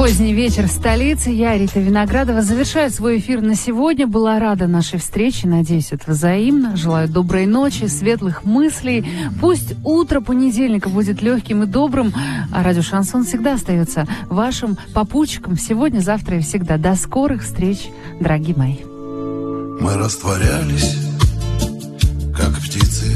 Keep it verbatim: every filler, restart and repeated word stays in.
Поздний вечер в столице. Я, Рита Виноградова, завершаю свой эфир на сегодня. Была рада нашей встрече. Надеюсь, это взаимно. Желаю доброй ночи, светлых мыслей. Пусть утро понедельника будет легким и добрым, а радио «Шансон» всегда остается вашим попутчиком сегодня, завтра и всегда. До скорых встреч, дорогие мои. Мы растворялись, как птицы